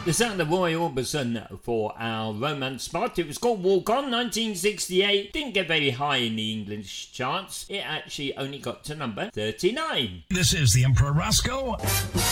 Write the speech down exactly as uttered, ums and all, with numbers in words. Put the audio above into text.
The sound of Roy Orbison for our romance spot. It was called Walk On, nineteen sixty-eight. Didn't get very high in the English charts. It actually only got to number thirty-nine. This is the Emperor Roscoe.